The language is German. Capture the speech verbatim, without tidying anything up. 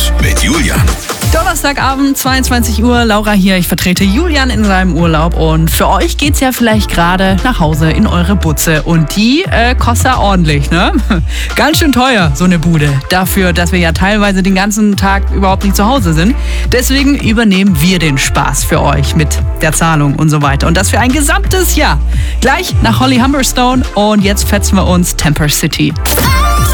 Fritz mit Julian. Donnerstagabend, zweiundzwanzig Uhr, Laura hier. Ich vertrete Julian in seinem Urlaub und für euch geht's ja vielleicht gerade nach Hause in eure Butze und die äh, kostet ordentlich, ne? Ganz schön teuer, so eine Bude. Dafür, dass wir ja teilweise den ganzen Tag überhaupt nicht zu Hause sind. Deswegen übernehmen wir den Spaß für euch mit der Zahlung und so weiter. Und das für ein gesamtes Jahr. Gleich nach Holly Humberstone und jetzt fetzen wir uns Temper City.